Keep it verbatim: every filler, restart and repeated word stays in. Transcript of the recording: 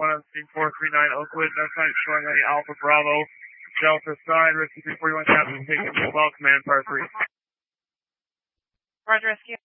one on scene four three nine Oakwood, no sign showing any Alpha Bravo, Delta sign, Rescue three forty-one, Captain, taking well, command, par three. Roger, Rescue.